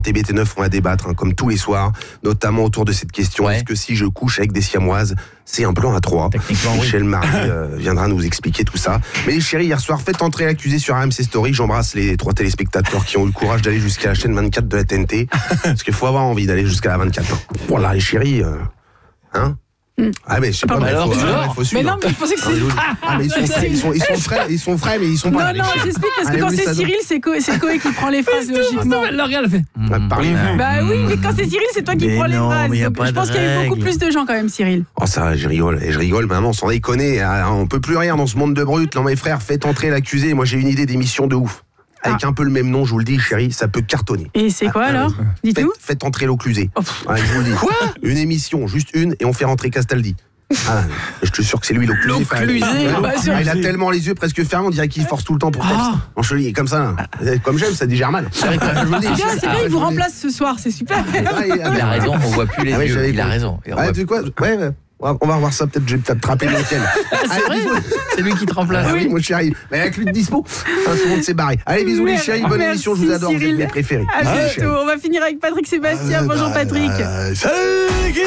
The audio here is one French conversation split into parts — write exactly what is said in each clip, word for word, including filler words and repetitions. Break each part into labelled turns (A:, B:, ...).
A: T B T neuf, on va débattre, hein, comme tous les soirs, notamment autour de cette question.
B: Ouais.
A: Est-ce que si je couche avec des siamoises, c'est un plan à trois?
B: Techniquement, oui.
A: Michel Marie euh, viendra nous expliquer tout ça. Mais les chéris, hier soir, faites entrer l'accusé sur R M C Story. J'embrasse les trois téléspectateurs qui ont eu le courage d'aller jusqu'à la chaîne vingt-quatre de la T N T. Parce qu'il faut avoir envie d'aller jusqu'à la vingt-quatre. Voilà, les chéris, euh, hein Ah mais je sais pas,
B: Pardon,
A: mais
B: alors,
A: faut,
B: tu
A: ah,
B: vois.
A: il faut
C: Mais
A: suivre.
C: non, mais je pensais que
A: Ah, mais
C: c'est...
A: je- ah, mais ils sont frais, ils sont, ils sont frais, ils sont frais, mais ils sont
C: Non,
A: pas.
C: non, j'explique parce que
A: Allez,
C: quand
A: oui,
C: c'est
A: ça
C: Cyril, c'est Co- c'est Coé qui prend les phrases logiquement.
B: Elle regarde, elle fait.
A: Bah, parlez-vous.
C: Bah oui, mais quand c'est Cyril, c'est toi qui
D: Mais
C: prends les
D: non,
C: phrases.
D: mais y a
C: Donc,
D: pas
C: je
D: de
C: pense qu'il y a eu beaucoup
D: règle.
C: plus de gens quand même, Cyril.
A: Oh ça, je rigole, et je rigole, maman, sans déconner, ah, on peut plus rire dans ce monde de brutes. Non mes frères, faites entrer l'accusé, moi j'ai une idée d'émission de ouf. Avec un peu le même nom, je vous le dis, chérie, ça peut cartonner.
C: Et c'est quoi alors?
A: Faites,
C: Dis-nous.
A: faites entrer l'occlusé.
C: Oh, pff.
A: Ouais, je vous le dis. Quoi? Une émission, juste une, et on fait rentrer Castaldi. Ah, je te jure que c'est lui l'occlusé.
B: L'occlusé,
A: Enfin,
C: bah,
A: ah,
C: sûr.
A: il a tellement les yeux presque fermés, on dirait qu'il force tout le temps pour texte.
B: Ah.
A: En chevalier, il est comme ça. Là. Comme j'aime, ça digère mal. Je vous le dis,
C: C'est bien,
A: je-
C: c'est
A: ah,
C: bien,
A: je
C: il vous
A: vous le dis.
C: remplace ce soir, c'est super.
A: Ah, il-
B: Il a raison, on voit plus les
A: Ah oui,
B: yeux.
A: j'avais
B: Il a
A: compris.
B: raison. Et on
A: Ouais,
B: voit-
A: tu sais quoi? Ouais, ouais. On va- On va revoir ça, peut-être je vais t'attraper le week-end.
B: C'est vrai, c'est lui qui te remplace.
A: Ah oui, moi chéri. Mais avec lui de dispo, enfin, tout le monde s'est barré. Allez, bisous les
C: Merci,
A: chéris, bonne émission, je vous adore, vous êtes
C: Cyril.
A: mes préférés.
C: À
A: Bisous, les chéris.
C: bientôt. On va finir avec Patrick Sébastien. Bonjour Patrick.
D: Euh, salut l'équipe.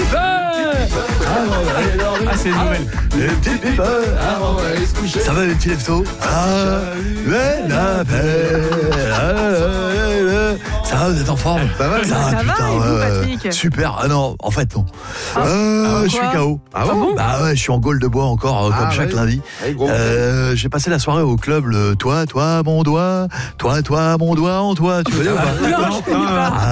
B: Ah, c'est une nouvelle.
D: Les petits pipeurs, ça va les petits leftos? Ah, mais la paix, ah, là, là, là. Ça va, vous êtes en forme?
A: Ça va,
C: ça va, et vous,
D: ouais,
C: Patrick?
D: ouais. Super, ah non, en fait non.
C: Ah.
D: Euh,
C: Ah,
D: je suis
C: quoi?
D: K O.
A: Ah bon?
D: Bah ouais, je suis en Gaule de bois encore, euh,
A: Ah,
D: comme chaque
A: ouais.
D: lundi.
A: Allez, gros.
D: Euh, j'ai passé la soirée au club, le toi, toi, mon doigt, toi, toi, mon doigt en toi. Tu connais ou pas?
C: Non, je connais pas.